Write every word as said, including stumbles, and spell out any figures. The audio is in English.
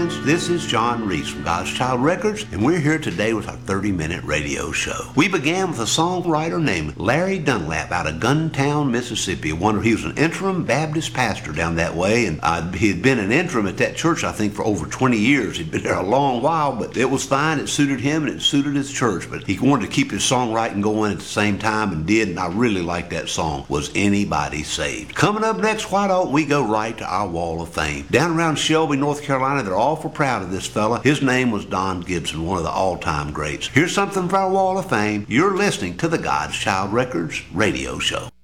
This is John Reese from God's Child Records, and we're here today with our thirty-minute radio show. We began with a songwriter named Larry Dunlap out of Guntown, Mississippi. I wonder, he was an interim Baptist pastor down that way, and uh, he had been an interim at that church, I think, for over twenty years. He'd been there a long while, but it was fine. It suited him, and it suited his church, but he wanted to keep his songwriting going at the same time, and did, and I really liked that song, Was Anybody Saved? Coming up next, why don't we go right to our Wall of Fame. Down around Shelby, North Carolina, they're all for proud of this fella. His name was Don Gibson, one of the all-time greats. Here's something for our Wall of Fame. You're listening to the God's Child Records radio show.